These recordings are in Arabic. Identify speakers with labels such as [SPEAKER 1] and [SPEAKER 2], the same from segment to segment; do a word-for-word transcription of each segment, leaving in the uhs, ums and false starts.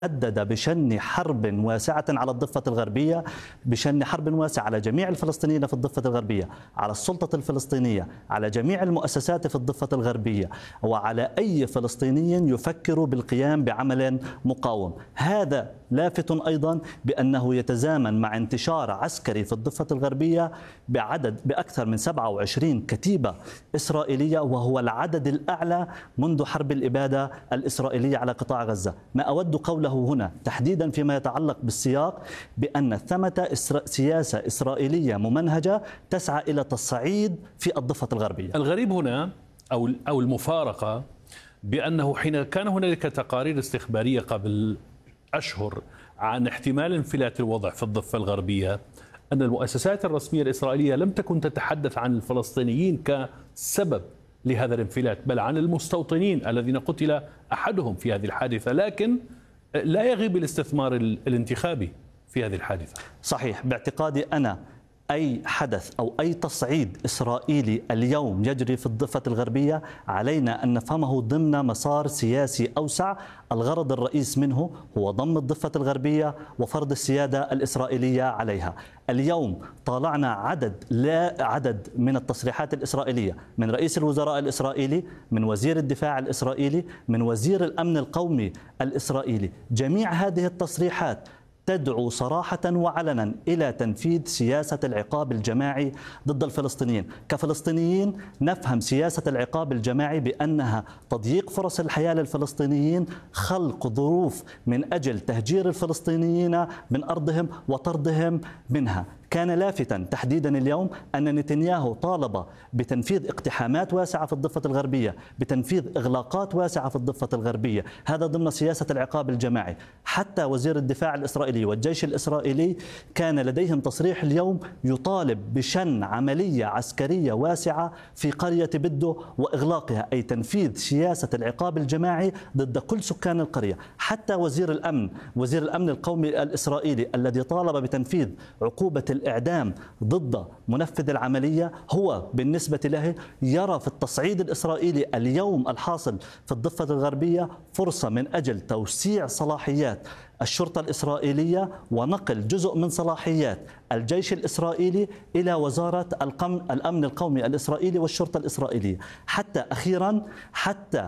[SPEAKER 1] هدد بشن حرب واسعة على الضفة الغربية، بشن حرب واسعة على جميع الفلسطينيين في الضفة الغربية، على السلطة الفلسطينية، على جميع المؤسسات في الضفة الغربية، وعلى أي فلسطيني يفكر بالقيام بعمل مقاوم. هذا لافت أيضا بأنه يتزامن مع انتشار عسكري في الضفة الغربية بعدد بأكثر من سبعة وعشرين كتيبة إسرائيلية، وهو العدد الأعلى منذ حرب الإبادة الإسرائيلية على قطاع غزة. ما أود قوله هنا تحديدا فيما يتعلق بالسياق بأن ثمة سياسة إسرائيلية ممنهجة تسعى إلى تصعيد في الضفة الغربية.
[SPEAKER 2] الغريب هنا أو أو المفارقة بأنه حين كان هنالك تقارير استخبارية قبل أشهر عن احتمال انفلات الوضع في الضفة الغربية، أن المؤسسات الرسمية الإسرائيلية لم تكن تتحدث عن الفلسطينيين كسبب لهذا الانفلات، بل عن المستوطنين الذين قتل أحدهم في هذه الحادثة. لكن لا يغيب الاستثمار الانتخابي في هذه الحادثة.
[SPEAKER 1] صحيح، باعتقادي أنا أي حدث أو أي تصعيد إسرائيلي اليوم يجري في الضفة الغربية علينا أن نفهمه ضمن مسار سياسي أوسع، الغرض الرئيس منه هو ضم الضفة الغربية وفرض السيادة الإسرائيلية عليها. اليوم طالعنا عدد لا عدد من التصريحات الإسرائيلية من رئيس الوزراء الإسرائيلي، من وزير الدفاع الإسرائيلي، من وزير الأمن القومي الإسرائيلي. جميع هذه التصريحات تدعو صراحة وعلنا إلى تنفيذ سياسة العقاب الجماعي ضد الفلسطينيين. كفلسطينيين نفهم سياسة العقاب الجماعي بأنها تضييق فرص الحياة للفلسطينيين، خلق ظروف من أجل تهجير الفلسطينيين من أرضهم وطردهم منها. كان لافتا تحديدا اليوم أن نتنياهو طالب بتنفيذ اقتحامات واسعة في الضفة الغربية، بتنفيذ إغلاقات واسعة في الضفة الغربية، هذا ضمن سياسة العقاب الجماعي. حتى وزير الدفاع الإسرائيلي والجيش الإسرائيلي كان لديهم تصريح اليوم يطالب بشن عملية عسكرية واسعة في قرية بدو وإغلاقها، أي تنفيذ سياسة العقاب الجماعي ضد كل سكان القرية. حتى وزير الأمن وزير الأمن القومي الإسرائيلي الذي طالب بتنفيذ عقوبة الإعدام ضد منفذ العملية، هو بالنسبة له يرى في التصعيد الإسرائيلي اليوم الحاصل في الضفة الغربية فرصة من أجل توسيع صلاحيات الشرطة الإسرائيلية ونقل جزء من صلاحيات الجيش الإسرائيلي إلى وزارة الأمن القومي الإسرائيلي والشرطة الإسرائيلية. حتى أخيرا حتى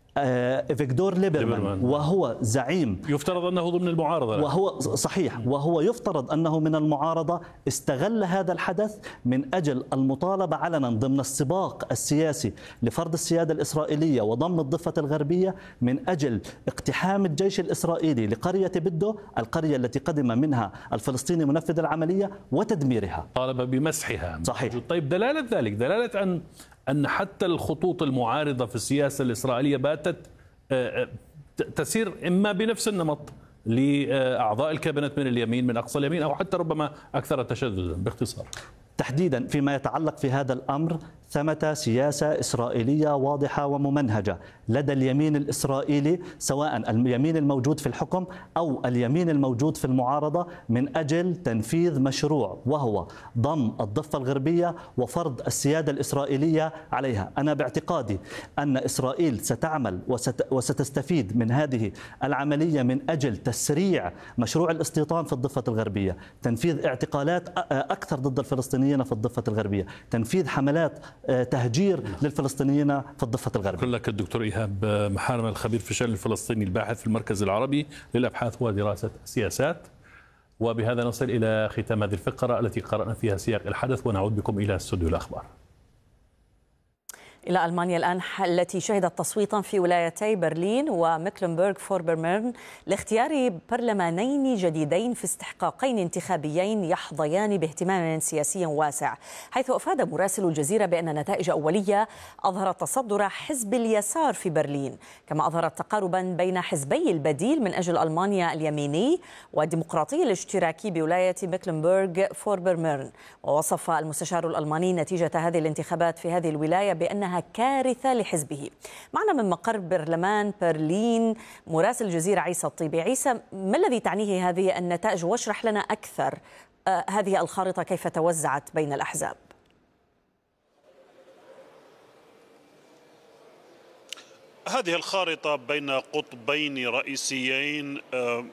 [SPEAKER 1] إفيغدور ليبرمان وهو زعيم
[SPEAKER 2] يفترض أنه ضمن المعارضة،
[SPEAKER 1] وهو صحيح وهو يفترض أنه من المعارضة، استغل هذا الحدث من أجل المطالبة علنا ضمن السباق السياسي لفرض السيادة الإسرائيلية وضم الضفة الغربية من أجل اقتحام الجيش الإسرائيلي لقرية بدو، القرية التي قدم منها الفلسطيني منفذ العملية، وتدميرها.
[SPEAKER 2] طالب بمسحها.
[SPEAKER 1] صحيح.
[SPEAKER 2] طيب، دلالة ذلك دلالة أن أن حتى الخطوط المعارضة في السياسة الإسرائيلية باتت تسير إما بنفس النمط لأعضاء الكابينت من اليمين، من أقصى اليمين، أو حتى ربما أكثر تشددا. باختصار
[SPEAKER 1] تحديدا فيما يتعلق في هذا الأمر، ثمة سياسة إسرائيلية واضحة وممنهجة لدى اليمين الإسرائيلي، سواء اليمين الموجود في الحكم أو اليمين الموجود في المعارضة، من أجل تنفيذ مشروع وهو ضم الضفة الغربية وفرض السيادة الإسرائيلية عليها. أنا باعتقادي أن إسرائيل ستعمل وست وستستفيد من هذه العملية من أجل تسريع مشروع الاستيطان في الضفة الغربية، تنفيذ اعتقالات أكثر ضد الفلسطينيين في الضفة الغربية، تنفيذ حملات تهجير للفلسطينيين في الضفة الغربية.
[SPEAKER 2] شكرا لك الدكتور إيهاب محارم، الخبير في الشأن الفلسطيني الباحث في المركز العربي للأبحاث ودراسة السياسات. وبهذا نصل إلى ختام هذه الفقرة التي قرأنا فيها سياق الحدث، ونعود بكم إلى استوديو الأخبار.
[SPEAKER 3] إلى ألمانيا الآن، التي شهدت تصويتا في ولايتي برلين ومكلنبورغ فوربوميرن لاختيار برلمانين جديدين في استحقاقين انتخابيين يحظيان باهتمام سياسي واسع، حيث أفاد مراسل الجزيرة بأن نتائج أولية أظهرت تصدر حزب اليسار في برلين، كما أظهرت تقاربا بين حزبي البديل من أجل ألمانيا اليميني والديمقراطي الاشتراكي بولاية مكلنبورغ فوربوميرن. ووصف المستشار الألماني نتيجة هذه الانتخابات في هذه الولاية بأنها كارثة لحزبه. معنا من مقر برلمان برلين مراسل الجزيرة عيسى الطيبي. عيسى، ما الذي تعنيه هذه النتائج، واشرح لنا أكثر آه هذه الخارطة كيف توزعت بين الأحزاب؟
[SPEAKER 4] هذه الخارطة بين قطبين رئيسيين